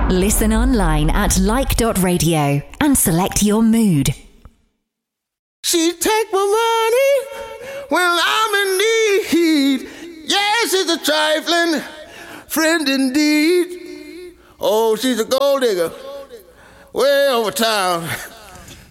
Listen online at like.radio and select your mood. She take my money when I'm in need. Yes, she's a trifling friend indeed. Oh, she's a gold digger way over town.